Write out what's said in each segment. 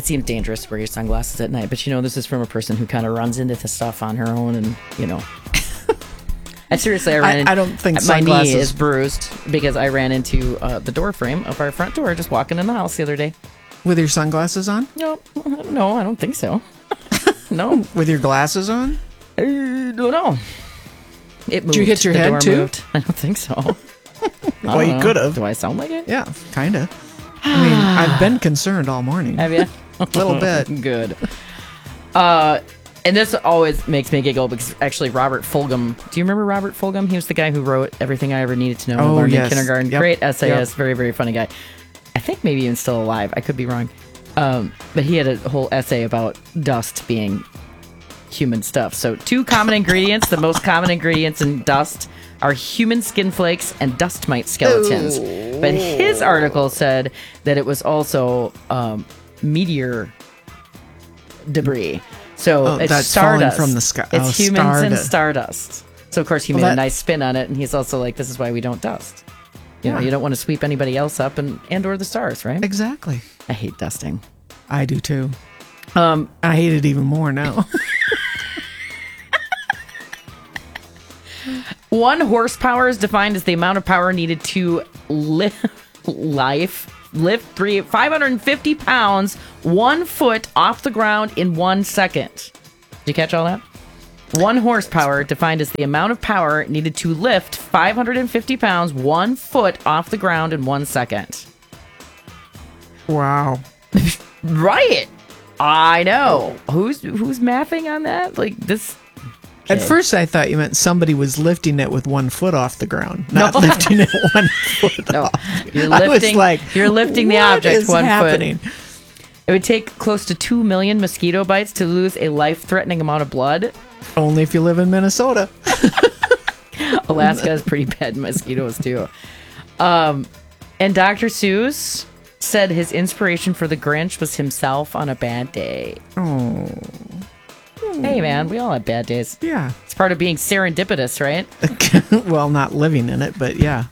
it seems dangerous to wear your sunglasses at night, but this is from a person who kind of runs into the stuff on her own, and I seriously, I don't think my sunglasses... knee is bruised because I ran into the door frame of our front door just walking in the house the other day. With your sunglasses on? No, I don't think so. No. With your glasses on? I don't know. It moved. Did you hit your head too? Moved. I don't think so. Well, you could have. Do I sound like it? Yeah, kind of. I mean, I've been concerned all morning. Have you? A little bit. Good. And this always makes me giggle because actually Robert Fulghum, do you remember Robert Fulghum? He was the guy who wrote Everything I Ever Needed to Know and Learned in Kindergarten. Yep. Great essayist, very, very funny guy. I think maybe even still alive. I could be wrong. But he had a whole essay about dust being human stuff. So 2 common ingredients, the most common ingredients in dust are human skin flakes and dust mite skeletons. Ooh. But his article said that it was also meteor debris. So it's that's stardust. Falling from the sky. It's humans and stardust. So of course he made a nice spin on it, and he's also like, this is why we don't dust. You know, you don't want to sweep anybody else up and or the stars, right? Exactly. I hate dusting. I do too. I hate it even more now. 1 horsepower is defined as the amount of power needed to lift 550 pounds 1 foot off the ground in 1 second. Did you catch all that? 1 horsepower defined as the amount of power needed to lift 550 pounds 1 foot off the ground in 1 second. Wow. Right. I know. Who's mathing on that? Like this. Okay. At first, I thought you meant somebody was lifting it with 1 foot off the ground, not lifting it 1 foot off. You're lifting the object 1 happening? foot. It would take close to 2 million mosquito bites to lose a life-threatening amount of blood. Only if you live in Minnesota. Alaska has pretty bad mosquitoes too. And Dr. Seuss said his inspiration for the Grinch was himself on a bad day. Oh. Hey, man, we all have bad days. Yeah. It's part of being serendipitous, right? Well, not living in it, but yeah.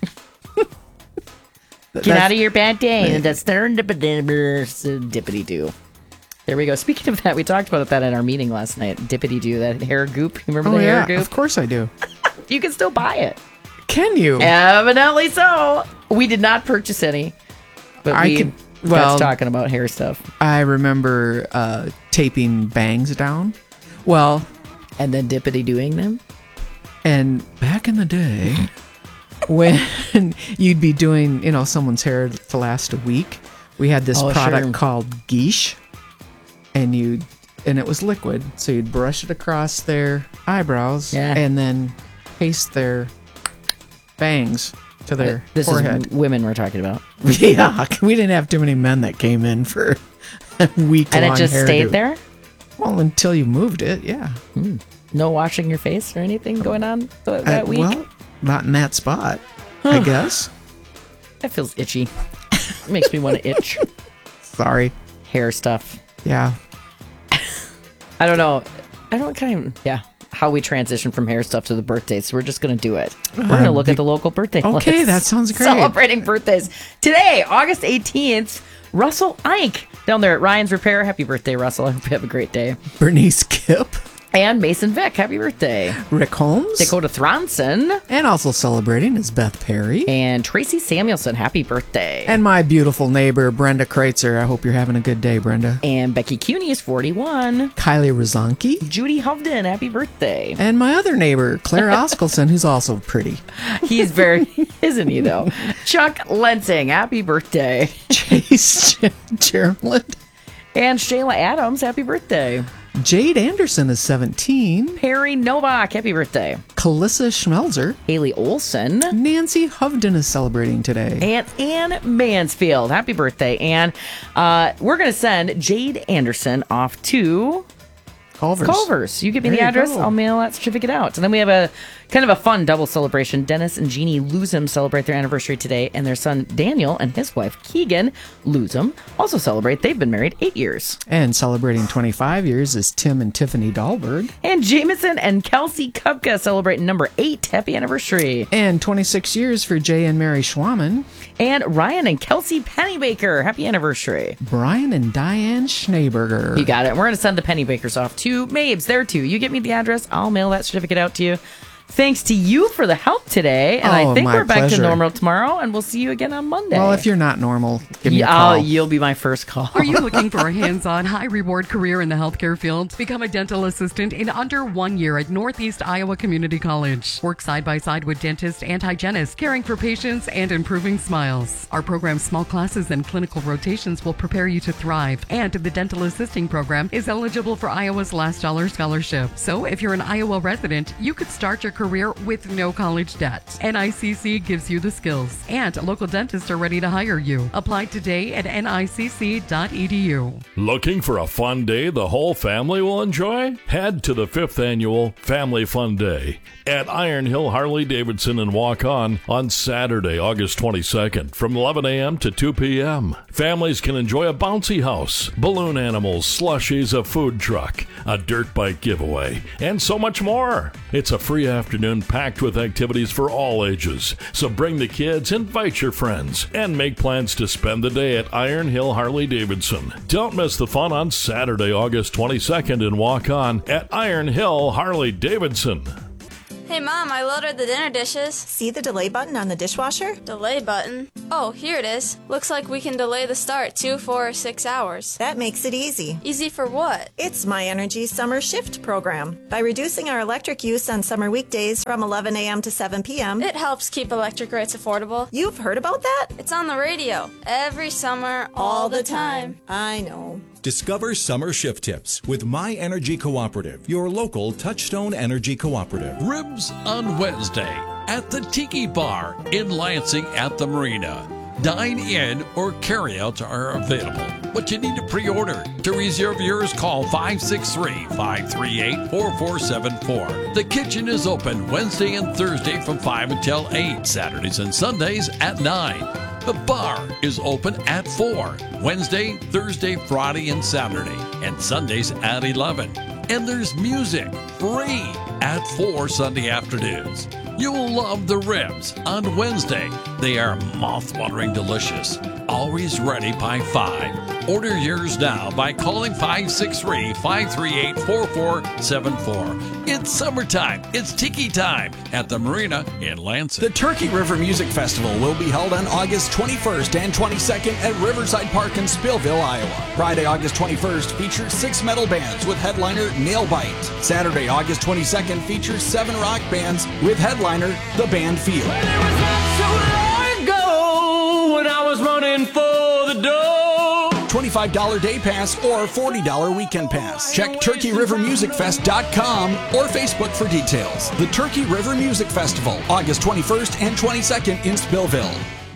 Get out of your bad day. And that's serendipity-doo. There we go. Speaking of that, we talked about that at our meeting last night. Dippity-doo, that hair goop. You remember the hair goop? Of course I do. You can still buy it. Can you? Evidently so. We did not purchase any. But we got talking about hair stuff. I remember taping bangs down. Well, and then dippity-doing them. And back in the day, when you'd be doing, someone's hair to last a week, we had this product called Guiche, and it was liquid, so you'd brush it across their eyebrows, and then paste their bangs to their forehead. This is women we're talking about. Yeah, we didn't have too many men that came in for a week-long and it just stayed there? Well, until you moved it, yeah. No washing your face or anything going on that week? Well, not in that spot, I guess. That feels itchy. It makes me want to itch. Sorry. Hair stuff. Yeah. I don't know. How we transition from hair stuff to the birthdays. So we're just going to do it. We're going to look at the local birthday list. Okay, that sounds great. Celebrating birthdays. Today, August 18th, Russell Ike down there at Ryan's Repair. Happy birthday, Russell. I hope you have a great day. Bernice Kipp. And Mason Vick. Happy birthday. Rick Holmes. Dakota Thronson. And also celebrating is Beth Perry. And Tracy Samuelson. Happy birthday. And my beautiful neighbor, Brenda Kreitzer. I hope you're having a good day, Brenda. And Becky Cuny is 41. Kylie Rozanki. Judy Hovden. Happy birthday. And my other neighbor, Claire Oskelson, who's also pretty. He's very, isn't he, though? Chuck Lensing. Happy birthday. Chase Gerland. And Shayla Adams. Happy birthday. Jade Anderson is 17. Perry Novak, happy birthday. Kalissa Schmelzer. Haley Olson. Nancy Hovden is celebrating today. And Ann Mansfield, happy birthday. And we're going to send Jade Anderson off to Culver's. You give me the address, I'll mail that certificate out. And then we have a Kind of a fun double celebration. Dennis and Jeannie Luzum celebrate their anniversary today, and their son Daniel and his wife Keegan Luzum also celebrate. They've been married 8 years. And celebrating 25 years is Tim and Tiffany Dahlberg. And Jameson and Kelsey Kupka celebrate number 8. Happy anniversary. And 26 years for Jay and Mary Schwaman. And Ryan and Kelsey Pennybaker. Happy anniversary. Brian and Diane Schneeberger. You got it. We're going to send the Pennybakers off to Mabes. There too. You get me the address. I'll mail that certificate out to you. Thanks to you for the help today. And I think we're back to normal tomorrow, and we'll see you again on Monday. Well, if you're not normal, give me a call. You'll be my first call. Are you looking for a hands-on, high-reward career in the healthcare field? Become a dental assistant in under 1 year at Northeast Iowa Community College. Work side by side with dentists and hygienists, caring for patients and improving smiles. Our program's small classes and clinical rotations will prepare you to thrive. And the dental assisting program is eligible for Iowa's Last Dollar Scholarship. So if you're an Iowa resident, you could start your career with no college debt. NICC gives you the skills, and local dentists are ready to hire you. Apply today at nicc.edu. Looking for a fun day the whole family will enjoy? Head to the 5th Annual Family Fun Day at Iron Hill Harley-Davidson and Walk on Saturday, August 22nd from 11 a.m. to 2 p.m. Families can enjoy a bouncy house, balloon animals, slushies, a food truck, a dirt bike giveaway, and so much more. It's a free afternoon packed with activities for all ages. So bring the kids, invite your friends, and make plans to spend the day at Iron Hill Harley-Davidson. Don't miss the fun on Saturday, August 22nd and walk on at Iron Hill Harley-Davidson. Hey Mom, I loaded the dinner dishes. See the delay button on the dishwasher? Delay button? Oh, here it is. Looks like we can delay the start 2, 4, or 6 hours. That makes it easy. Easy for what? It's My Energy Summer Shift program. By reducing our electric use on summer weekdays from 11 a.m. to 7 p.m., it helps keep electric rates affordable. You've heard about that? It's on the radio. Every summer, all the time. I know. Discover summer shift tips with My Energy Cooperative, your local Touchstone Energy Cooperative. Ribs on Wednesday at the Tiki Bar in Lansing at the Marina. Dine-in or carry-outs are available, but you need to pre-order. To reserve yours, call 563-538-4474. The kitchen is open Wednesday and Thursday from 5 until 8, Saturdays and Sundays at 9. The bar is open at 4, Wednesday, Thursday, Friday, and Saturday, and Sundays at 11. And there's music, free, at 4 Sunday afternoons. You'll love the ribs on Wednesday. They are mouth-watering delicious, always ready by 5. Order yours now by calling 563-538-4474. It's summertime. It's tiki time at the Marina in Lansing. The Turkey River Music Festival will be held on August 21st and 22nd at Riverside Park in Spillville, Iowa. Friday, August 21st features 6 metal bands with headliner Nailbite. Saturday, August 22nd features 7 rock bands with headliner The Band Field. Well, it was not so long ago when I was running for the door. $25 day pass or $40 weekend pass. Check TurkeyRiverMusicFest.com or Facebook for details. The Turkey River Music Festival, August 21st and 22nd in Spillville.